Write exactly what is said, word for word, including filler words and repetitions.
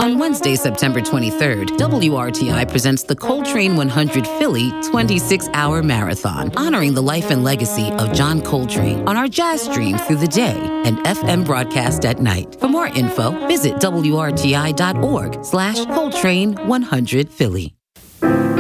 On Wednesday, September twenty-third, W R T I presents the Coltrane one hundred Philly twenty-six hour marathon, honoring the life and legacy of John Coltrane on our jazz stream through the day and F M broadcast at night. For more info, visit W R T I dot org slash Coltrane one hundred Philly.